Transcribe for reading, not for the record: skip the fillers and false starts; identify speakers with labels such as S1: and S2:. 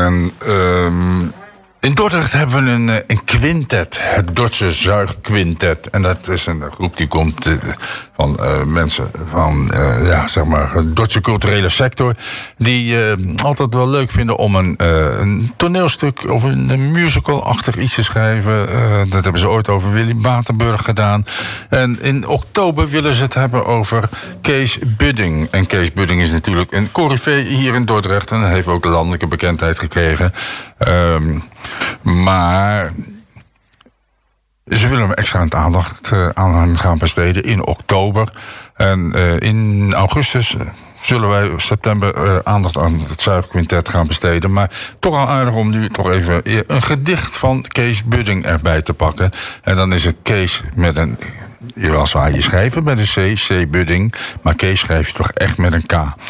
S1: En in Dordrecht hebben we een quintet, het Dordtse Zuigquintet. En dat is een groep die komt van mensen van zeg maar de Dordtse culturele sector. Die altijd wel leuk vinden om een toneelstuk of een musical-achtig iets te schrijven. Dat hebben ze ooit over Willy Batenburg gedaan. En in oktober willen ze het hebben over Kees Budding. En Kees Budding is natuurlijk een coryfee hier in Dordrecht. En hij heeft ook landelijke bekendheid gekregen. Maar ze willen hem extra aandacht aan hem gaan besteden in oktober. En in augustus zullen wij september aandacht aan het Zuigquintet gaan besteden. Maar toch al aardig om nu toch even een gedicht van Kees Budding erbij te pakken. En dan is het Kees met een... Je schrijven met een C Budding. Maar Kees schrijf je toch echt met een K.